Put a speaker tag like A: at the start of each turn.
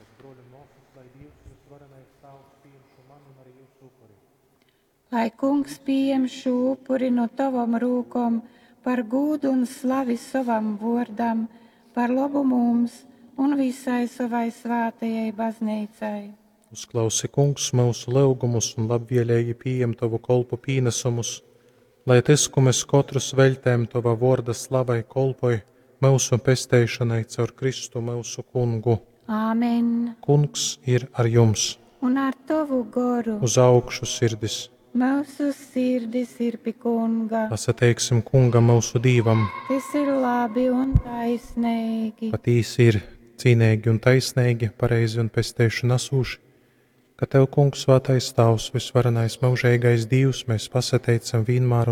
A: Lai kungs pieņem šo upuri no tavam rūkom par gūdu un slavi savam vārdam, par labu mums un visai savai svētajai baznīcai.
B: Uzklausi, kungs, mūsu lūgumus un labvēlīgi pieņem tavu kolpu pienesumus, lai tas, ko mēs katrs veltējam tava vārda slavai kolpoj, mūsu pestēšanai caur Kristu mūsu kungu.
A: Āmen.
B: Kungs ir ar jums.
A: Un ar tavu garu.
B: Uz augšu sirdis.
A: Mūsu sirdis ir pie kunga.
B: Pasateiksim kungam mūsu dīvam.
A: Tas ir labi un taisnīgi.
B: Patīs ir cīnīgi un taisnīgi, pareizi un pestēšana nesūši, ka tev, kungs, svētais tavs, visvarenais mūžīgais Dievs, mēs pasateicam vienmēr